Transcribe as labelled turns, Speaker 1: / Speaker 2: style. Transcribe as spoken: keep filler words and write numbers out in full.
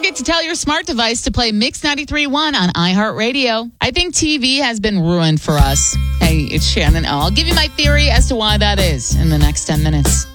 Speaker 1: forget to tell your smart device to play Mix ninety-three point one on iHeartRadio. I think T V has been ruined for us. Hey, it's Shannon. I'll give you my theory as to why that is in the next ten minutes.